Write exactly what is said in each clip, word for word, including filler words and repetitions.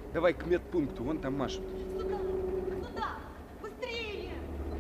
Давай к медпункту, вон там машут. Сюда, сюда, быстрее!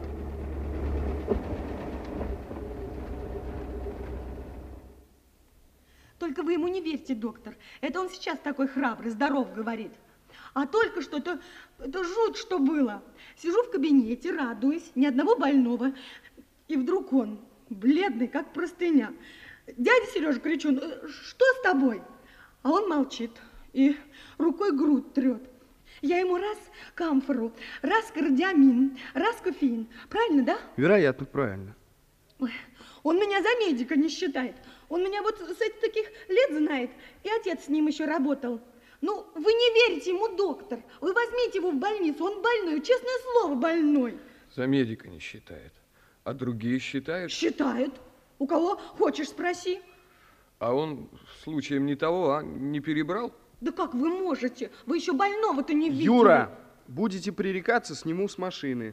Только вы ему не верьте, доктор. Это он сейчас такой храбрый, здоров, говорит. А только что, это, это жуть, что было. Сижу в кабинете, радуюсь, ни одного больного. И вдруг он, бледный, как простыня. Дядя Сережа, кричу, что с тобой? А он молчит и рукой грудь трет. Я ему раз камфору, раз кардиамин, раз кофеин. Правильно, да? Вероятно, правильно. Ой, он меня за медика не считает. Он меня вот с этих таких лет знает. И отец с ним еще работал. Ну, вы не верите ему, доктор. Вы возьмите его в больницу. Он больной, честное слово, больной. За медика не считает. А другие считают? Считают. У кого хочешь, спроси. А он случаем не того, а не перебрал? Да как вы можете? Вы еще больного-то не видели. Юра, будете пререкаться, сниму с машины.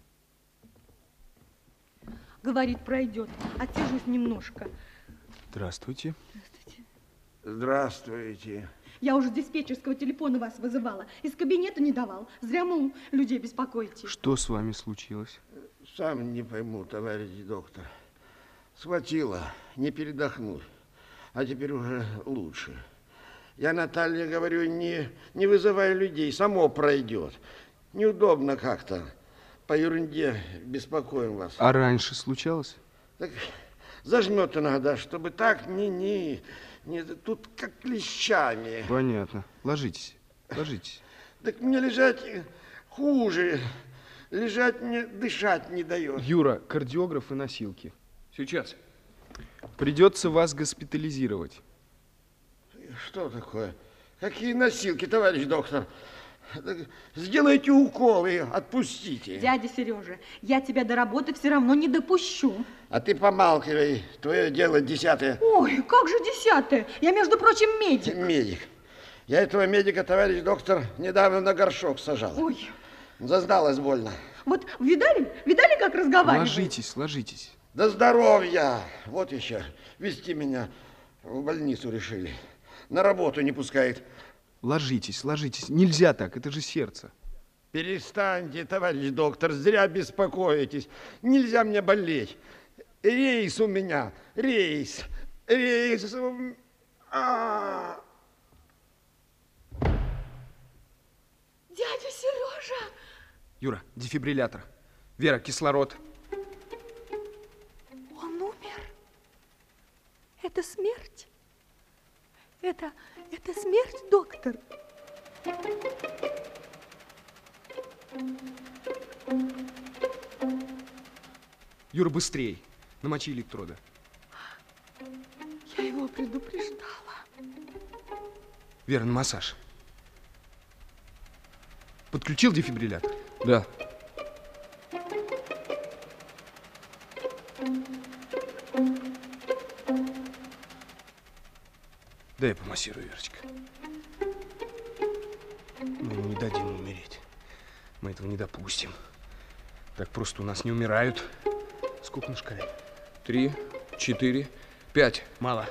Говорит, пройдет. Отсижусь немножко. Здравствуйте. Здравствуйте. Здравствуйте. Я уже с диспетчерского телефона вас вызывала. Из кабинета не давал. Зря, мол, людей беспокоите. Что с вами случилось? Сам не пойму, товарищ доктор. Схватило, не передохнуть. А теперь уже лучше. Я, Наталья, говорю, не, не вызывай людей, само пройдет. Неудобно как-то. По ерунде беспокоим вас. А раньше случалось? Так зажмет иногда, чтобы так не, не, не, тут как клещами. Понятно. Ложитесь, ложитесь. Так мне лежать хуже. Лежать мне дышать не дает. Юра, кардиограф и носилки. Сейчас. Придется вас госпитализировать. Что такое? Какие носилки, товарищ доктор? Сделайте укол и отпустите. Дядя Сережа, я тебя до работы все равно не допущу. А ты помалкивай. Твое дело десятое. Ой, как же десятое? Я, между прочим, медик. Медик. Я этого медика, товарищ доктор, недавно на горшок сажал. Ой. Зазналось больно. Вот видали? Видали, как разговаривает? Ложитесь, ложитесь. До здоровья. Вот еще. Везти меня в больницу решили. На работу не пускает. Ложитесь, ложитесь. Нельзя так, это же сердце. Перестаньте, товарищ доктор, зря беспокоитесь. Нельзя мне болеть. Рейс у меня, рейс, рейс. А-а-а. Дядя Сережа! Юра, дефибриллятор. Вера, кислород. Он умер. Это смерть. Это, это смерть, доктор. Юра, быстрей. Намочи электроды. Я его предупреждала. Вера, на массаж. Подключил дефибриллятор? Да. Да я помассирую, Верочка. Мы ему не дадим умереть. Мы этого не допустим. Так просто у нас не умирают. Сколько на шкале? Три, четыре, пять. Мало.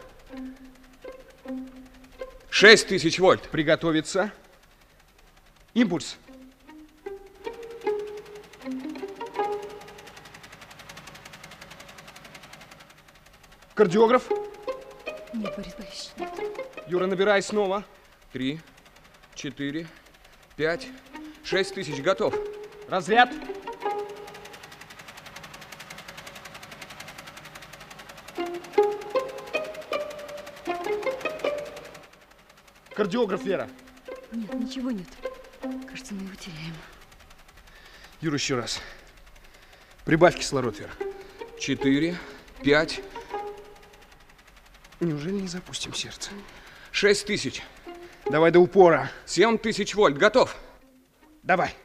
Шесть тысяч вольт. Приготовиться. Импульс. Кардиограф. Нет, Борис Борисович, нет. Юра, набирай снова. Три, четыре, пять, шесть тысяч. Готов. Разряд. Кардиограф, Вера. Нет, ничего нет. Кажется, мы его теряем. Юра, еще раз. Прибавь кислород, Вера. Четыре, пять. Неужели не запустим сердце? Шесть тысяч. Давай до упора. Семь тысяч вольт. Готов. Давай.